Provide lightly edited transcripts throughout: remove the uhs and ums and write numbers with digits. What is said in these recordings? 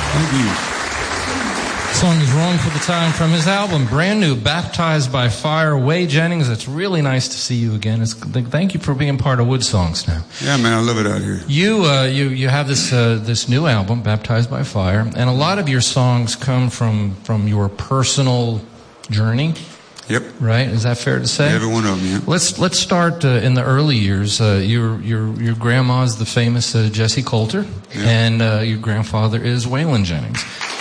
Thank you. The song is Wrong for the Time from his album, brand new, Baptized by Fire. Way Jennings, it's really nice to see you again. Thank you for being part of Wood Songs now. Yeah, man, I love it out here. You have this new album, Baptized by Fire, and a lot of your songs come from your personal journey. Yep. Right? Is that fair to say? Every one of them, yeah. Let's start in the early years. Your grandma's the famous Jessie Coulter, yeah. And your grandfather is Waylon Jennings.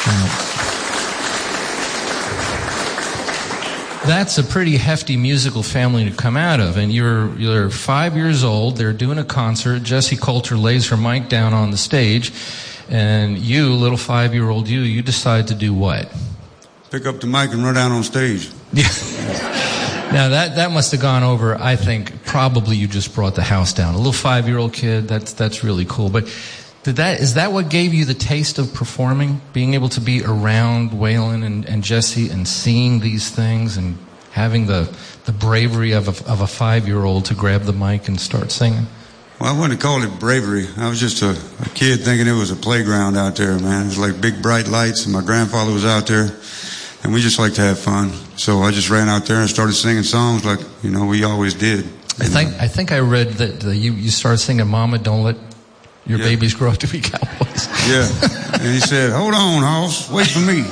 That's a pretty hefty musical family to come out of, and you're 5 years old. They're doing a concert. Jessie Coulter lays her mic down on the stage, and you, little 5-year-old you decide to do what? Pick up the mic and run out on stage. Yeah. Now that must have gone over. I think probably you just brought the house down. A little 5-year-old kid. That's really cool. But is that what gave you the taste of performing? Being able to be around Waylon and Jessie and seeing these things and having the bravery of a 5-year-old to grab the mic and start singing? Well, I wouldn't call it bravery. I was just a kid thinking it was a playground out there, man. It was like big bright lights, and my grandfather was out there, and we just liked to have fun. So I just ran out there and started singing songs like, we always did. I think I read that you started singing "Mama, Don't Let Your Babies Grow Up to Be Cowboys." Yeah, and he said, "Hold on, hoss, wait for me."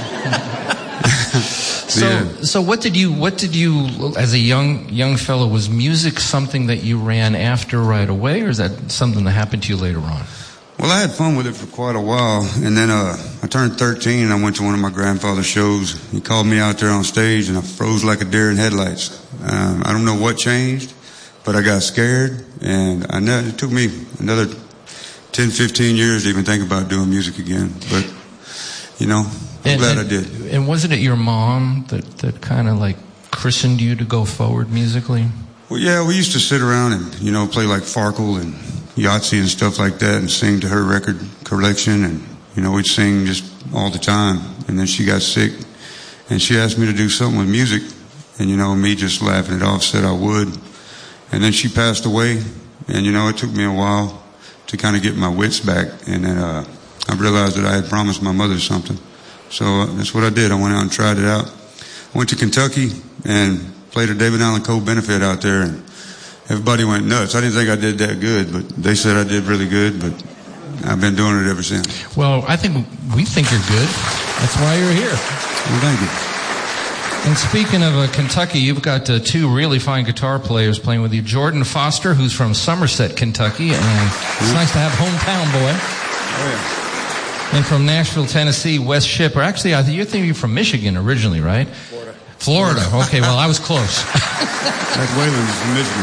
So what did you as a young fellow, was music something that you ran after right away, or is that something that happened to you later on? Well, I had fun with it for quite a while, and then I turned 13 and I went to one of my grandfather's shows. He called me out there on stage and I froze like a deer in headlights. I don't know what changed, but I got scared, and it took me another 10, 15 years to even think about doing music again. But, I'm glad I did. And wasn't it your mom that kind of like christened you to go forward musically? Well, yeah, we used to sit around and, play like Farkle and Yahtzee and stuff like that and sing to her record collection, and, we'd sing just all the time. And then she got sick, and she asked me to do something with music, and, me just laughing it off, said I would. And then she passed away, and, it took me a while to kind of get my wits back, and then I realized that I had promised my mother something. So that's what I did. I went out and tried it out. I went to Kentucky and played a David Allan Coe benefit out there, and everybody went nuts. I didn't think I did that good, but they said I did really good, but I've been doing it ever since. Well, we think you're good. That's why you're here. Well, thank you. And speaking of Kentucky, you've got two really fine guitar players playing with you. Jordan Foster, who's from Somerset, Kentucky, and it's nice to have hometown boy. Oh, yeah. And from Nashville, Tennessee, Wes Shipper. Actually, you're thinking from Michigan originally, right? Florida. Okay, well, I was close. Like Waylon's from Michigan.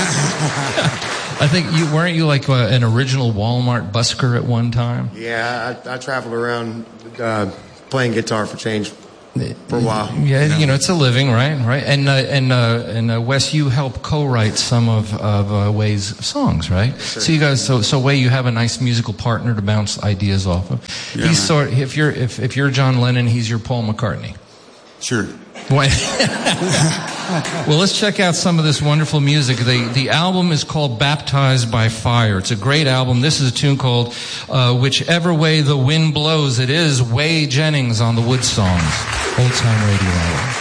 I think weren't you like an original Walmart busker at one time? Yeah, I traveled around playing guitar for change for a while. Yeah, it's a living, right? And Wes, you help co-write some of Way's songs, right? Sure. So you guys, so Way, you have a nice musical partner to bounce ideas off of. Yeah, he's if you're John Lennon, he's your Paul McCartney. Sure. Well, let's check out some of this wonderful music. The album is called Baptized by Fire. It's a great album. This is a tune called Whichever Way the Wind Blows. It is Way Jennings on the Wood Songs, Old Time Radio Hour.